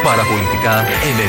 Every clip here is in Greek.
Παραπολιτικά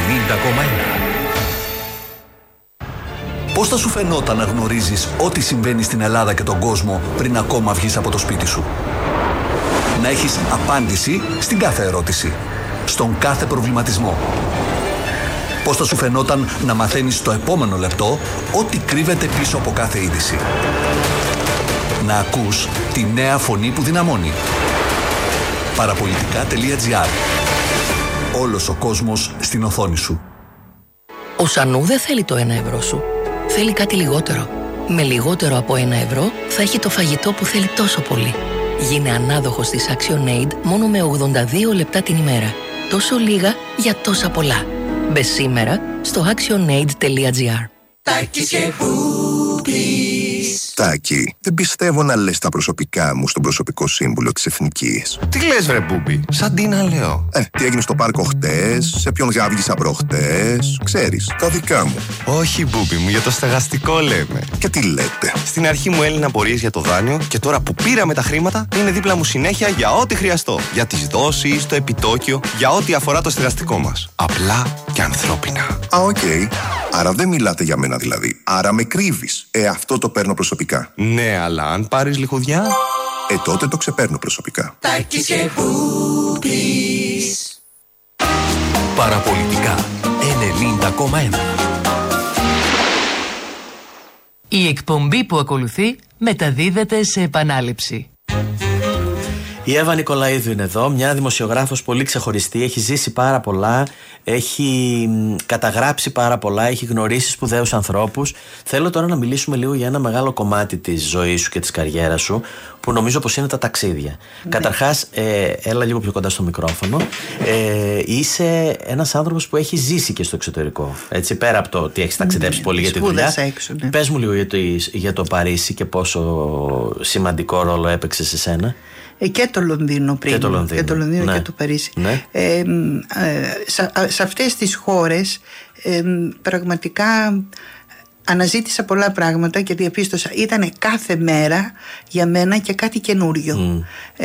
90,1. Πώς θα σου φαινόταν να γνωρίζεις ό,τι συμβαίνει στην Ελλάδα και τον κόσμο πριν ακόμα βγεις από το σπίτι σου? Να έχεις απάντηση στην κάθε ερώτηση, στον κάθε προβληματισμό. Πώς θα σου φαινόταν να μαθαίνεις στο επόμενο λεπτό ό,τι κρύβεται πίσω από κάθε είδηση? Να ακούς τη νέα φωνή που δυναμώνει. Παραπολιτικά.gr. Όλος ο κόσμος στην οθόνη σου. Ο Σανού δεν θέλει το 1 ευρώ σου. Θέλει κάτι λιγότερο. Με λιγότερο από 1 ευρώ θα έχει το φαγητό που θέλει τόσο πολύ. Γίνε ανάδοχος της ActionAid μόνο με 82 λεπτά την ημέρα. Τόσο λίγα για τόσα πολλά. Μπες σήμερα στο actionaid.gr. Τάκης και Μπούμπης. Τάκη, δεν πιστεύω να λες τα προσωπικά μου στον προσωπικό σύμβουλο της Εθνικής. Τι λες βρε Μπούμπη, σαν τι να λέω. Τι έγινε στο πάρκο χτες, σε ποιον γάβγισα προχτές, ξέρεις, τα δικά μου. Όχι Μπούμπη μου, για το στεγαστικό λέμε. Και τι λέτε? Στην αρχή μου έλυναν απορίες για το δάνειο και τώρα που πήραμε τα χρήματα είναι δίπλα μου συνέχεια για ό,τι χρειαστώ. Για τις δόσεις, το επιτόκιο, για ό,τι αφορά το στεγαστικό μας. Απλά και ανθρώπινα. Οκ. Άρα δεν μιλάτε για μένα δηλαδή. Άρα με κρύβεις. Αυτό το παίρνω προσωπικά. Ναι, αλλά αν πάρεις λιχουδιά... τότε το ξεπαίρνω προσωπικά. Τάκης και Μπούμπης. Παραπολιτικά 90,1. Η εκπομπή που ακολουθεί μεταδίδεται σε επανάληψη. Η Εύα Νικολαίδου είναι εδώ, μια δημοσιογράφος πολύ ξεχωριστή, έχει ζήσει πάρα πολλά, έχει καταγράψει πάρα πολλά, έχει γνωρίσει σπουδαίους ανθρώπους. Θέλω τώρα να μιλήσουμε λίγο για ένα μεγάλο κομμάτι της ζωής σου και της καριέρας σου, που νομίζω πως είναι τα ταξίδια. Ναι. Καταρχάς, έλα λίγο πιο κοντά στο μικρόφωνο, είσαι ένας άνθρωπος που έχει ζήσει και στο εξωτερικό, έτσι, πέρα από το ότι έχεις ταξιδέψει πολύ για τη δουλειά. Έξω, ναι. Πες μου λίγο για το Παρίσι και πόσο σημαντικό ρόλο έπαιξε σε σένα. Και το Λονδίνο πριν. Και το Λονδίνο, ναι. Και το Παρίσι. Ναι. Σε αυτές τις χώρες πραγματικά αναζήτησα πολλά πράγματα και διαπίστωσα ήταν κάθε μέρα για μένα και κάτι καινούριο.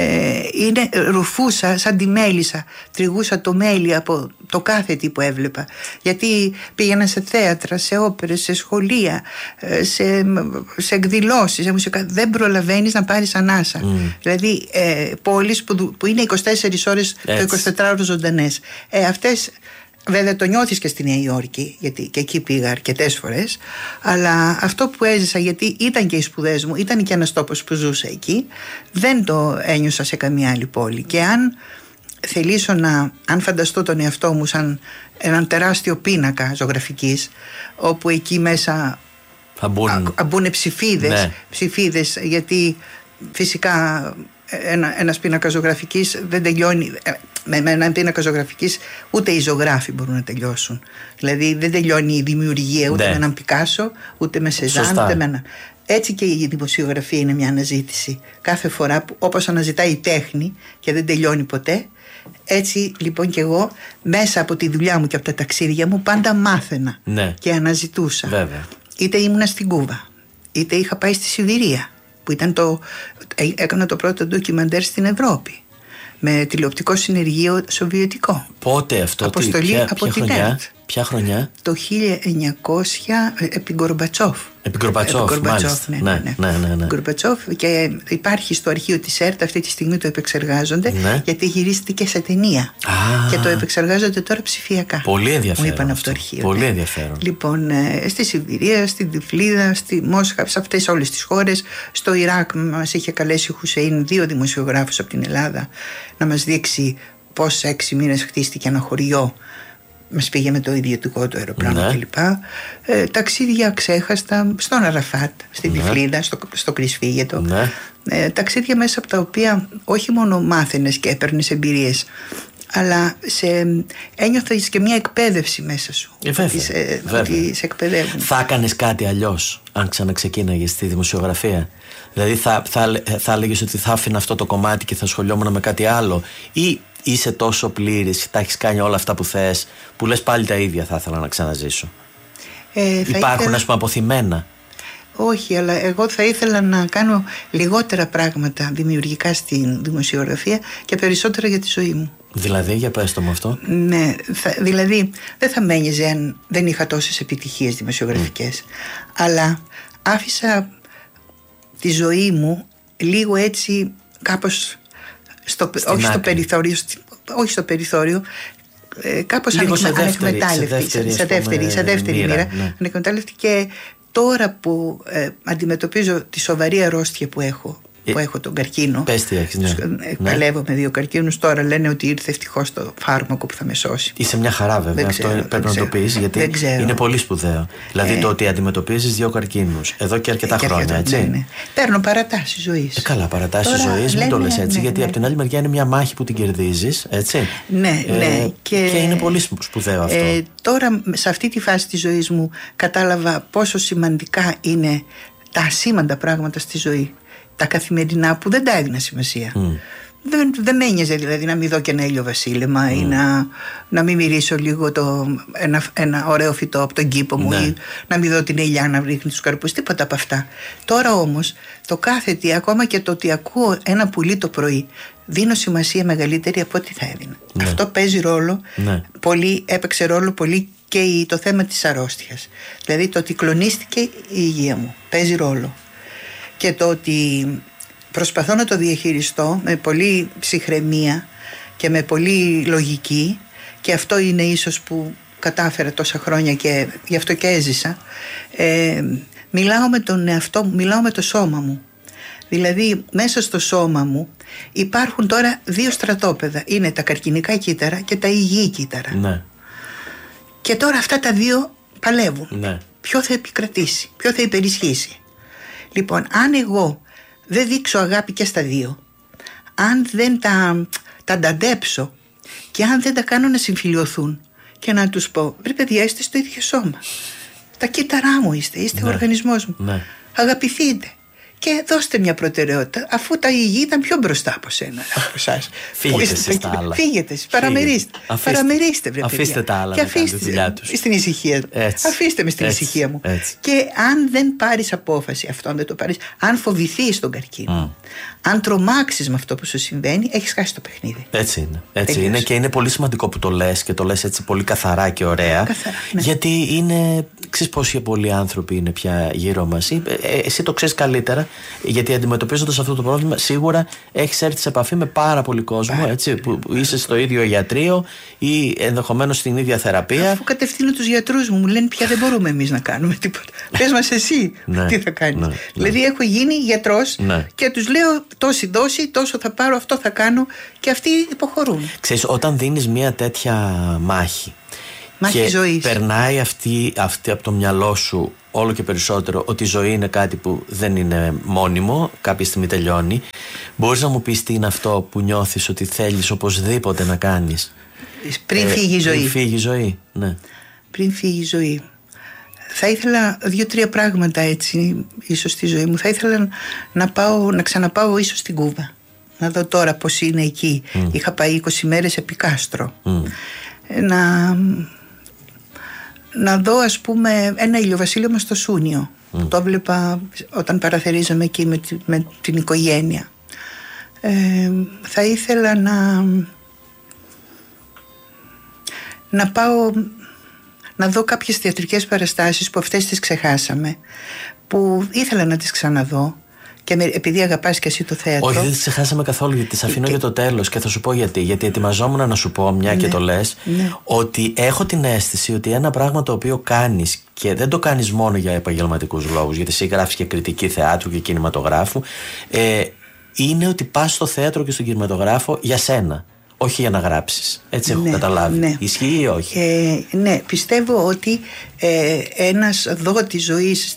Ρουφούσα σαν τη μέλισσα, τριγούσα το μέλι από το κάθε τι που έβλεπα, γιατί πήγαινα σε θέατρα, σε όπερες, σε σχολεία, σε εκδηλώσεις, σε μουσικά. Δεν προλαβαίνεις να πάρεις ανάσα. Δηλαδή πόλεις που είναι 24 ώρες το 24ωρο ζωντανές. Αυτές βέβαια το νιώθεις και στη Νέα Υόρκη, γιατί και εκεί πήγα αρκετές φορές, αλλά αυτό που έζησα, γιατί ήταν και οι σπουδές μου, ήταν και ένας τόπος που ζούσα εκεί, δεν το ένιωσα σε καμία άλλη πόλη. Και αν θελήσω αν φανταστώ τον εαυτό μου σαν έναν τεράστιο πίνακα ζωγραφικής, όπου εκεί μέσα θα μπουν ψηφίδες, γιατί φυσικά ένας πίνακας ζωγραφικής δεν τελειώνει. Με έναν πίνακα ζωγραφικής ούτε οι ζωγράφοι μπορούν να τελειώσουν. Δηλαδή δεν τελειώνει η δημιουργία ούτε με έναν Πικάσο, ούτε με Σεζάν, ούτε με έναν. Έτσι και η δημοσιογραφία είναι μια αναζήτηση. Κάθε φορά που, όπως αναζητάει η τέχνη και δεν τελειώνει ποτέ, έτσι λοιπόν και εγώ μέσα από τη δουλειά μου και από τα ταξίδια μου πάντα μάθαινα και αναζητούσα. Βέβαια. Είτε ήμουνα στην Κούβα, είτε είχα πάει στη Σιβηρία, που έκανα το πρώτο ντοκιμαντέρ στην Ευρώπη, με τηλεοπτικό συνεργείο σοβιετικό. Πότε αυτό? Αποστολή από την ΕΡΤ. Ποια χρονιά? Το 1900, επί Γκορμπατσόφ. Επί Γκορμπατσόφ, μάλιστα. Ναι. Γκορμπατσόφ, και υπάρχει στο αρχείο της ΕΡΤ, αυτή τη στιγμή το επεξεργάζονται, γιατί γυρίστηκε σε ταινία. Και το επεξεργάζονται τώρα ψηφιακά. Πολύ ενδιαφέρον. Μου είπαν από το αρχείο. Πολύ ενδιαφέρον. Λοιπόν, στη Σιβηρία, στην Τυφλίδα, στη Μόσχα, σε αυτές όλες τις χώρες. Στο Ιράκ μας είχε καλέσει ο Χουσέιν 2 δημοσιογράφους από την Ελλάδα να μας δείξει πώς σε 6 μήνες χτίστηκε ένα χωριό. Μας πήγε με το ιδιωτικό του αεροπλάνο κλπ. Ταξίδια ξέχαστα στον Αραφάτ, στην Τυφλίδα, στο Κρυσφύγετο. Ταξίδια μέσα από τα οποία όχι μόνο μάθαινες και έπαιρνες εμπειρίες, αλλά ένιωθες και μια εκπαίδευση μέσα σου. Ότι σε εκπαιδεύουν. Θα έκανες κάτι αλλιώς αν ξαναξεκίναγες στη δημοσιογραφία? Δηλαδή θα έλεγες ότι θα άφηνα αυτό το κομμάτι και θα ασχολιόμουν με κάτι άλλο, ή είσαι τόσο πλήρης, τα έχεις κάνει όλα αυτά που θες, που λες πάλι τα ίδια θα ήθελα να ξαναζήσω? Υπάρχουν ας πούμε αποθυμένα? Όχι, αλλά εγώ θα ήθελα να κάνω λιγότερα πράγματα δημιουργικά στην δημοσιογραφία και περισσότερα για τη ζωή μου. Δηλαδή, για πες το μου αυτό. Ναι, δηλαδή δεν θα με ένοιαζε αν δεν είχα τόσες επιτυχίες δημοσιογραφικές. Αλλά άφησα τη ζωή μου λίγο έτσι κάπως όχι στο περιθώριο, κάπως ανεκμετάλλευτη, σε δεύτερη μοίρα, ναι. Ανεκμετάλλευτη. Και τώρα που αντιμετωπίζω τη σοβαρή αρρώστια που έχω τον καρκίνο. Πες τι έχεις, ναι. Παλεύω με 2 καρκίνους. Τώρα λένε ότι ήρθε ευτυχώς το φάρμακο που θα με σώσει. Είσαι μια χαρά, βέβαια. Αυτό πρέπει να το πεις, γιατί είναι πολύ σπουδαίο. Δηλαδή το ότι αντιμετωπίζεις 2 καρκίνους εδώ και αρκετά χρόνια, έτσι. Ναι. Παίρνω παρατάσεις ζωής. Καλά, παρατάσεις ζωής, μην το λες έτσι, γιατί από την άλλη μεριά είναι μια μάχη που την κερδίζεις, έτσι. Ναι. Και είναι πολύ σπουδαίο αυτό. Τώρα, σε αυτή τη φάση της ζωής μου, κατάλαβα πόσο σημαντικά είναι τα ασήμαντα πράγματα στη ζωή. Τα καθημερινά που δεν τα έδινα σημασία. Δεν με ένοιαζε δηλαδή να μην δω και ένα ηλιοβασίλεμα ή να μην μυρίσω λίγο ένα ωραίο φυτό από τον κήπο μου, ή να μην δω την ελιά να ρίχνει τους καρπούς, τίποτα από αυτά. Τώρα όμως το κάθε τι, ακόμα και το ότι ακούω ένα πουλί το πρωί, δίνω σημασία μεγαλύτερη από ό,τι θα έδινα. Αυτό παίζει ρόλο, έπαιξε ρόλο πολύ και το θέμα της αρρώστιας. Δηλαδή το ότι κλονίστηκε η υγεία μου παίζει ρόλο. Και το ότι προσπαθώ να το διαχειριστώ με πολύ ψυχραιμία και με πολύ λογική, και αυτό είναι ίσως που κατάφερα τόσα χρόνια και γι' αυτό και έζησα. Μιλάω με τον εαυτό μου, μιλάω με το σώμα μου. Δηλαδή μέσα στο σώμα μου υπάρχουν τώρα 2 στρατόπεδα. Είναι τα καρκινικά κύτταρα και τα υγιή κύτταρα. Ναι. Και τώρα αυτά τα 2 παλεύουν. Ναι. Ποιο θα επικρατήσει, ποιο θα υπερισχύσει. Λοιπόν, αν εγώ δεν δείξω αγάπη και στα 2, αν δεν τα ανταντέψω και αν δεν τα κάνω να συμφιλιωθούν και να τους πω, βρε παιδιά, είστε στο ίδιο σώμα, τα κύτταρά μου είστε ο οργανισμός μου, αγαπηθείτε και δώστε μια προτεραιότητα, αφού τα υγιή ήταν πιο μπροστά από εσάς. Φύγετε εσείς τα άλλα. Φύγετε, παραμερίστε βρε παιδιά. Αφήστε τα άλλα και να κάνετε τη δουλειά τους. Στην ησυχία. Αφήστε με στην ησυχία μου. Και αν δεν πάρεις απόφαση, αυτό δεν το πάρεις, αν φοβηθείς τον καρκίνο, αν τρομάξεις με αυτό που σου συμβαίνει, έχεις χάσει το παιχνίδι. Έτσι είναι. Και είναι πολύ σημαντικό που το λες, και το λες έτσι πολύ καθαρά και ωραία. Γιατί είναι, ξέρεις πόσοι πολλοί άνθρωποι είναι πια γύρω μας. Εσύ το ξέρεις καλύτερα, γιατί αντιμετωπίζοντας αυτό το πρόβλημα σίγουρα έχεις έρθει σε επαφή με πάρα πολύ κόσμο, έτσι, που είσαι στο ίδιο ιατρείο ή ενδεχομένως στην ίδια θεραπεία. Αφού κατευθύνω τους γιατρούς μου λένε πια δεν μπορούμε εμείς να κάνουμε τίποτα. Πες μας εσύ τι θα κάνεις. Δηλαδή έχω γίνει γιατρός και τους λέω τόση δόση, τόσο θα πάρω, αυτό θα κάνω, και αυτοί υποχωρούν. Ξέρεις, όταν δίνεις μια τέτοια μάχη και ζωής, περνάει αυτή από το μυαλό σου όλο και περισσότερο ότι η ζωή είναι κάτι που δεν είναι μόνιμο, κάποια στιγμή τελειώνει, μπορείς να μου πεις τι είναι αυτό που νιώθεις ότι θέλεις οπωσδήποτε να κάνεις πριν φύγει η ζωή? Πριν φύγει η ζωή, ναι. Πριν φύγει η ζωή, θα ήθελα 2-3 πράγματα έτσι ίσως στη ζωή μου. Θα ήθελα να ξαναπάω ίσως στην Κούβα, να δω τώρα πως είναι εκεί. Είχα πάει 20 μέρες επί Κάστρο. Να δω, ας πούμε, ένα ηλιοβασίλεμα στο Σούνιο. Το έβλεπα όταν παραθερίζαμε εκεί με την οικογένεια. Θα ήθελα να πάω να δω κάποιες θεατρικές παραστάσεις που αυτές τις ξεχάσαμε, που ήθελα να τις ξαναδώ. Και επειδή αγαπάς και εσύ το θέατρο. Όχι, δεν τις ξεχάσαμε καθόλου, γιατί τις αφήνω για το τέλος, και θα σου πω γιατί. Γιατί ετοιμαζόμουν να σου πω, μια και το λες, ότι έχω την αίσθηση ότι ένα πράγμα το οποίο κάνεις, και δεν το κάνεις μόνο για επαγγελματικούς λόγους, γιατί εσύ γράφεις και κριτική θεάτρου και κινηματογράφου, είναι ότι πας στο θέατρο και στον κινηματογράφο για σένα. Όχι για να γράψεις. Έτσι έχω καταλάβει. Ναι. Ισχύει ή όχι? Ναι, πιστεύω ότι ένας δότης ζωής,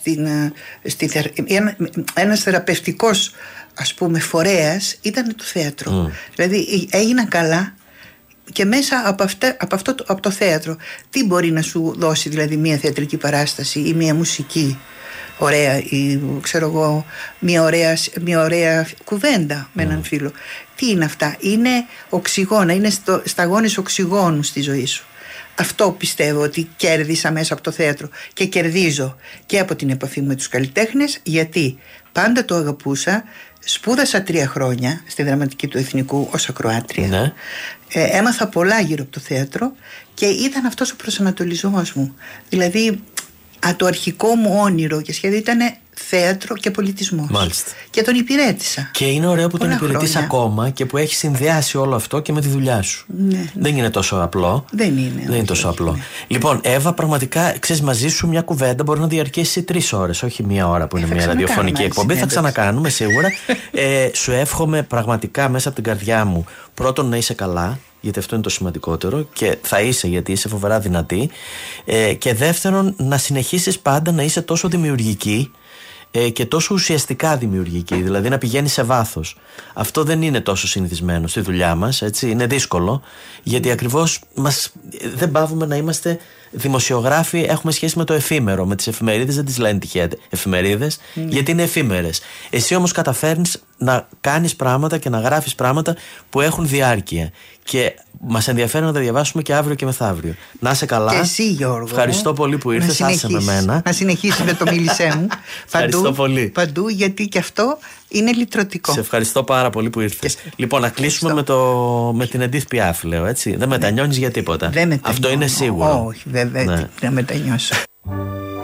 ένας θεραπευτικός, ας πούμε, φορέας ήταν το θέατρο. Δηλαδή έγινα καλά και μέσα από το θέατρο. Τι μπορεί να σου δώσει δηλαδή μια θεατρική παράσταση ή μια μουσική ωραία, ή ξέρω εγώ μια ωραία κουβέντα με έναν φίλο? Τι είναι αυτά? Είναι οξυγόνα, είναι σταγόνες οξυγόνου στη ζωή σου. Αυτό πιστεύω ότι κέρδισα μέσα από το θέατρο και κερδίζω και από την επαφή με τους καλλιτέχνες, γιατί πάντα το αγαπούσα, Σπούδασα 3 χρόνια στη Δραματική του Εθνικού ως ακροάτρια. Ναι. Έμαθα πολλά γύρω από το θέατρο και ήταν αυτός ο προσανατολισμός μου. Δηλαδή το αρχικό μου όνειρο και σχέδιο ήταν θέατρο και πολιτισμός. Μάλιστα. Και τον υπηρέτησα. Και είναι ωραίο που πολλά τον υπηρετείς χρόνια. ακόμα και που έχει συνδυάσει όλο αυτό και με τη δουλειά σου. Ναι. Δεν είναι τόσο απλό. Δεν είναι τόσο απλό. Λοιπόν, Εύα, πραγματικά ξέρεις, μαζί σου μια κουβέντα μπορεί να διαρκέσει 3 ώρες, όχι 1 ώρα που είναι μια ραδιοφωνική εκπομπή. Θα ξανακάνουμε σίγουρα. Σου εύχομαι πραγματικά μέσα από την καρδιά μου πρώτον να είσαι καλά, γιατί αυτό είναι το σημαντικότερο, και θα είσαι, γιατί είσαι φοβερά δυνατή. Και δεύτερον, να συνεχίσεις πάντα να είσαι τόσο δημιουργική και τόσο ουσιαστικά δημιουργική, δηλαδή να πηγαίνει σε βάθος. Αυτό δεν είναι τόσο συνηθισμένο στη δουλειά μας, έτσι, είναι δύσκολο, γιατί ακριβώς δεν πάβουμε να είμαστε δημοσιογράφοι, έχουμε σχέση με το εφήμερο, με τις εφημερίδες, δεν τις λένε τυχαία εφημερίδες, γιατί είναι εφήμερες. Εσύ όμως καταφέρνεις να κάνεις πράγματα και να γράφεις πράγματα που έχουν διάρκεια. Και μας ενδιαφέρει να τα διαβάσουμε και αύριο και μεθαύριο. Να είσαι καλά. Και εσύ, Γιώργο. Ευχαριστώ πολύ που ήρθες. Άσε με μένα. Να συνεχίσεις με το μίλησέ μου. Ευχαριστώ πολύ. Παντού, γιατί και αυτό είναι λυτρωτικό. Σε ευχαριστώ πάρα πολύ που ήρθες. Λοιπόν, να κλείσουμε με την Εντίθ Πιάφ, λέω, έτσι. Δεν μετανιώνεις για τίποτα. Αυτό είναι σίγουρο. Όχι, βέβαια. Ναι. Δεν μετανιώσω.